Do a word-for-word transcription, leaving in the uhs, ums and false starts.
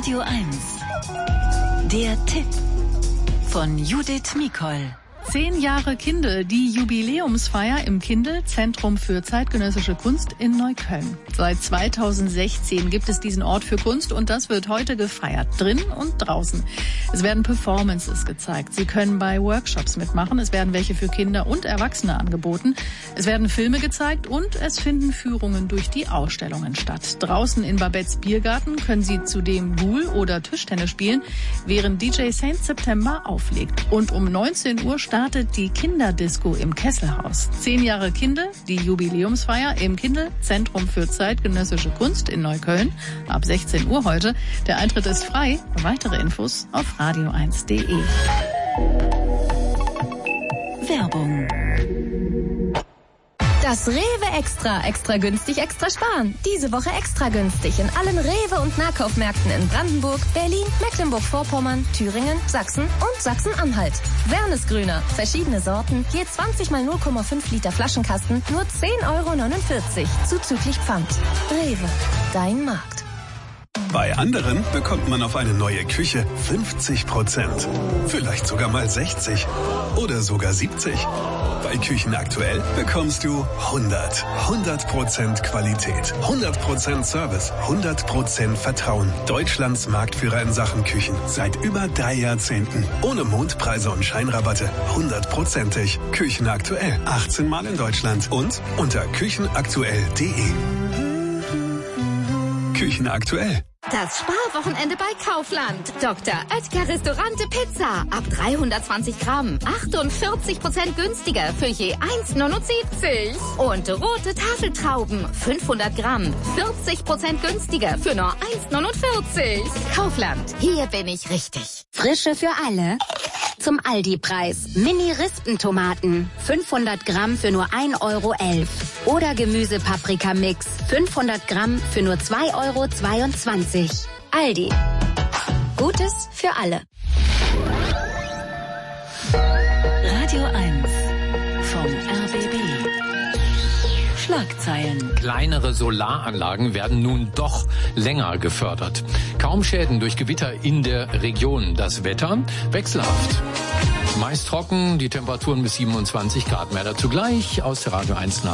Radio eins. Der Tipp von Judith Mikol. Zehn Jahre Kindl, die Jubiläumsfeier im Kindl, Zentrum für zeitgenössische Kunst in Neukölln. Seit zweitausendsechzehn gibt es diesen Ort für Kunst und das wird heute gefeiert, drin und draußen. Es werden Performances gezeigt. Sie können bei Workshops mitmachen. Es werden welche für Kinder und Erwachsene angeboten. Es werden Filme gezeigt und es finden Führungen durch die Ausstellungen statt. Draußen in Babettes Biergarten können Sie zudem Boule oder Tischtennis spielen, während D J Saint September auflegt. Und um neunzehn Uhr startet die Kinderdisco im Kesselhaus. Zehn Jahre Kindl, die Jubiläumsfeier im Kindl, Zentrum für zeitgenössische Kunst in Neukölln, ab sechzehn Uhr heute. Der Eintritt ist frei. Weitere Infos auf radio eins punkt de. Werbung. Das Rewe Extra, extra günstig, extra sparen. Diese Woche extra günstig in allen Rewe- und Nahkaufmärkten in Brandenburg, Berlin, Mecklenburg-Vorpommern, Thüringen, Sachsen und Sachsen-Anhalt. Wernesgrüner, verschiedene Sorten, je zwanzig mal null Komma fünf Liter Flaschenkasten, nur zehn Euro neunundvierzig, zuzüglich Pfand. Rewe, dein Markt. Bei anderen bekommt man auf eine neue Küche fünfzig Prozent. Vielleicht sogar mal sechzig oder sogar siebzig. Bei Küchen aktuell bekommst du hundert. hundert Prozent Qualität, hundert Prozent Service, hundert Prozent Vertrauen. Deutschlands Marktführer in Sachen Küchen. Seit über drei Jahrzehnten. Ohne Mondpreise und Scheinrabatte. hundertprozentig. Küchen aktuell. achtzehn Mal in Deutschland. Und unter küchenaktuell punkt de. Küchen aktuell. Das Sparwochenende bei Kaufland. Doktor Oetker Restaurante Pizza. Ab dreihundertzwanzig Gramm. achtundvierzig Prozent günstiger für je eins neunundsiebzig. Und rote Tafeltrauben. fünfhundert Gramm. vierzig Prozent günstiger für nur eins neunundvierzig. Kaufland. Hier bin ich richtig. Frische für alle. Zum Aldi-Preis. Mini-Rispentomaten. fünfhundert Gramm für nur ein Euro elf. Oder Gemüse-Paprika-Mix. fünfhundert Gramm für nur zwei Euro zweiundzwanzig. Aldi. Gutes für alle. Radio eins vom R B B. Schlagzeilen. Kleinere Solaranlagen werden nun doch länger gefördert. Kaum Schäden durch Gewitter in der Region. Das Wetter wechselhaft. Meist trocken, die Temperaturen bis siebenundzwanzig Grad. Mehr dazu gleich aus der Radio eins Nachrichten.